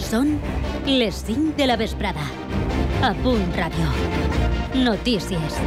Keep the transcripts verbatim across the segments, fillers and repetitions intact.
Són les cinc de la vesprada. A Punt Ràdio. Notícies.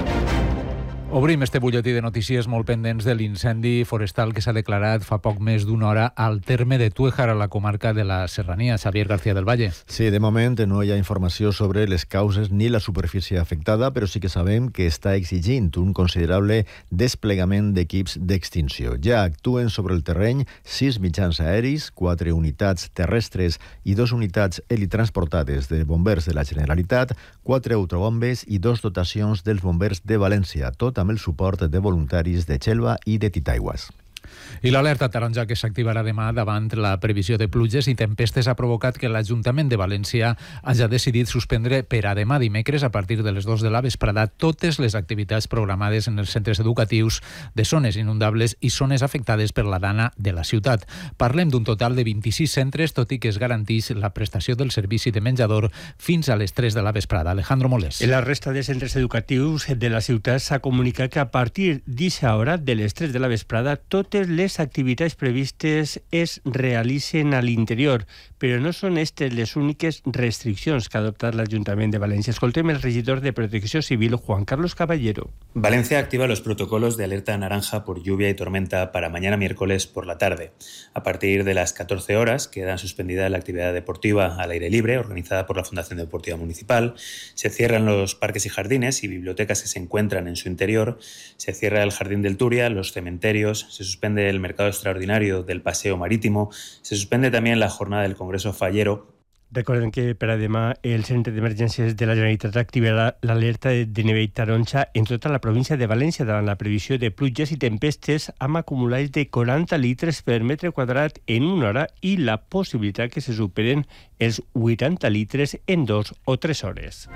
Obrim este butlletí de notícies molt pendents de l'incendi forestal que s'ha declarat fa poc més d'una hora al terme de Túejar, a la comarca de la Serranía. Xavier García del Valle. Sí, de moment no hi ha informació sobre les causes ni la superfície afectada, però sí que sabem que està exigint un considerable desplegament d'equips d'extinció. Ja actuen sobre el terreny sis mitjans aeris, quatre unitats terrestres i dos unitats helitransportades de bombers de la Generalitat, quatre autobombes i dos dotacions dels bombers de València, tot amb el suport de voluntaris de Xelva i de Titaigües. I l'alerta taronja que s'activarà demà davant la previsió de pluges i tempestes ha provocat que l'Ajuntament de València hagi decidit suspendre per a demà dimecres a partir de les dues de la vesprada totes les activitats programades en els centres educatius de zones inundables i zones afectades per la dana de la ciutat. Parlem d'un total de vint-i-sis centres, tot i que es garanteix la prestació del servici de menjador fins a les tres de la vesprada. Alejandro Molés. En la resta de centres educatius de la ciutat s'ha comunicat que a partir d'aquesta hora, de les tres de la vesprada, totes les activitats previstes es realitzen a l'interior, però no són aquestes les úniques restriccions que ha adoptat l'Ajuntament de València. Escoltem el regidor de Protecció Civil, Juan Carlos Caballero. Valencia activa los protocolos de alerta naranja por lluvia y tormenta para mañana miércoles por la tarde. A partir de las catorce horas queda suspendida la actividad deportiva al aire libre organizada por la Fundación Deportiva Municipal. Se cierran los parques y jardines y bibliotecas que se encuentran en su interior. Se cierra el Jardín del Turia, los cementerios. Se suspende el mercado extraordinario del Paseo Marítimo. Se suspende también la jornada del Congreso Fallero. Recorden que per a demà el Centre d'Emergències de la Generalitat activarà l'alerta de nivell taronja en tota la província de València davant la previsió de pluges i tempestes amb acumulats de quaranta litres per metre quadrat en una hora i la possibilitat que se superen els vuitanta litres en dos o tres hores.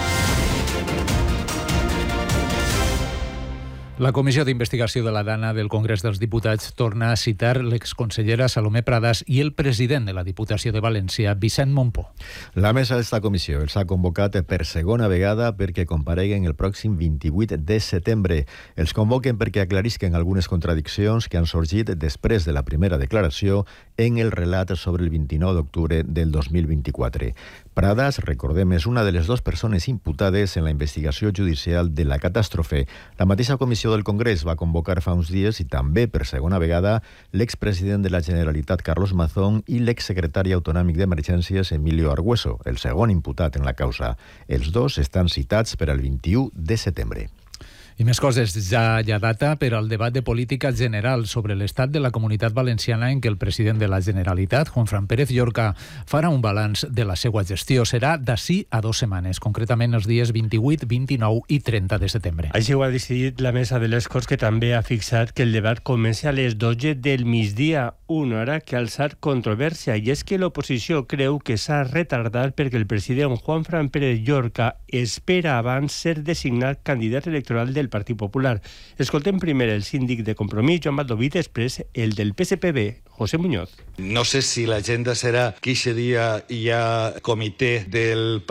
La Comissió d'Investigació de la Dana del Congrés dels Diputats torna a citar l'exconsellera Salomé Pradas i el president de la Diputació de València, Vicent Mompó. La mesa d'esta comissió els ha convocat per segona vegada perquè compareguen el pròxim vint-i-vuit de setembre. Els convoquen perquè aclarisquen algunes contradiccions que han sorgit després de la primera declaració en el relat sobre el vint-i-nou d'octubre del dos mil vint-i-quatre. Pradas, recordem, és una de les dues persones imputades en la investigació judicial de la catàstrofe. La mateixa comissió del Congrés va convocar fa uns dies i també per segona vegada l'expresident de la Generalitat Carlos Mazón i l'exsecretari autonòmic d'Emergències Emilio Argüeso, el segon imputat en la causa. Els dos estan citats per al vint-i-u de setembre. I més coses, ja hi ha data per al debat de política general sobre l'estat de la Comunitat Valenciana en què el president de la Generalitat, Juanfran Pérez Llorca, farà un balanç de la seva gestió. Serà d'ací a dues setmanes, concretament els dies vint-i-vuit, vint-i-nou i trenta de setembre. Així ho ha decidit la Mesa de les Corts, que també ha fixat que el debat comença a les dotze del migdia, una hora que ha alçat controvèrsia, i és que l'oposició creu que s'ha retardat perquè el president Juanfran Pérez Llorca espera abans ser designat candidat electoral del Partit Popular. Escoltem primer el síndic de Compromís, Joan Baldoví, després el del P S P B, José Muñoz. No sé si l'agenda serà que aquest dia hi ha comitè del